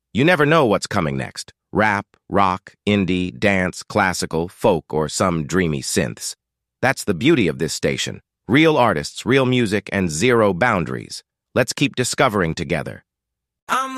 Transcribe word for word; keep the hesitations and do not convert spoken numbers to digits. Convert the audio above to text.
You never know what's coming next. Rap, rock, indie, dance, classical, folk, or some dreamy synths. That's the beauty of this station. Real artists, real music, and zero boundaries. Let's keep discovering together. I'm